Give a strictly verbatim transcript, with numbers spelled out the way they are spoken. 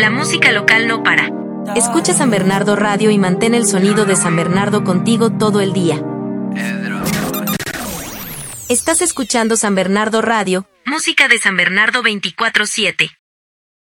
La música local no para. Escucha San Bernardo Radio y mantén el sonido de San Bernardo contigo todo el día. Estás escuchando San Bernardo Radio, música de San Bernardo veinticuatro siete.